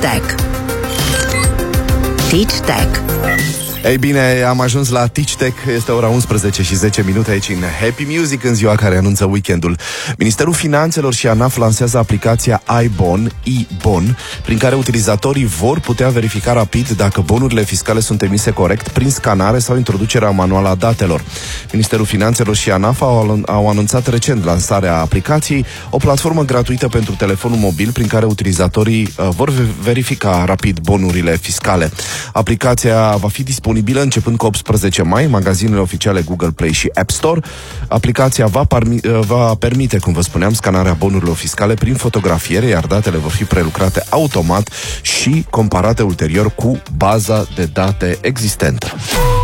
Tech. Teach Tech. Ei bine, am ajuns la Teach Tech, este ora 11 și 10 minute aici în Happy Music, în ziua care anunță weekendul. Ministerul Finanțelor și ANAF lansează aplicația iBon, prin care utilizatorii vor putea verifica rapid dacă bonurile fiscale sunt emise corect prin scanare sau introducerea manuală a datelor. Ministerul Finanțelor și ANAF au anunțat recent lansarea aplicației, o platformă gratuită pentru telefonul mobil prin care utilizatorii vor verifica rapid bonurile fiscale. Aplicația va fi disponibilă începând cu 18 mai în magazinele oficiale Google Play și App Store. Aplicația va permite, cum vă spuneam, scanarea bonurilor fiscale prin fotografiere, iar datele vor fi prelucrate automat și comparate ulterior cu baza de date existentă.